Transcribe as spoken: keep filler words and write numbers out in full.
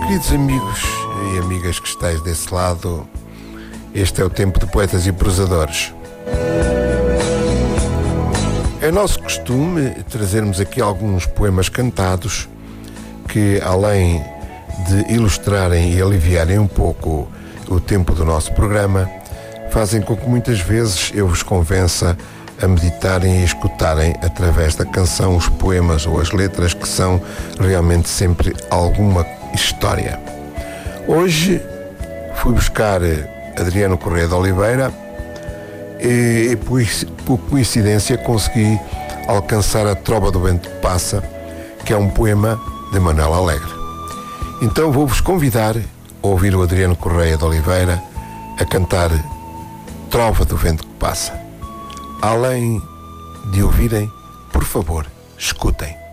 Queridos amigos e amigas que estáis desse lado, este é o tempo de poetas e prosadores. É nosso costume trazermos aqui alguns poemas cantados que, além de ilustrarem e aliviarem um pouco o tempo do nosso programa, fazem com que muitas vezes eu vos convença a meditarem e escutarem através da canção os poemas ou as letras que são realmente sempre alguma história. Hoje fui buscar Adriano Correia de Oliveira e, e por coincidência consegui alcançar a Trova do Vento que Passa, que é um poema de Manuel Alegre. Então vou-vos convidar a ouvir o Adriano Correia de Oliveira a cantar Trova do Vento que Passa. Além de ouvirem, por favor, escutem.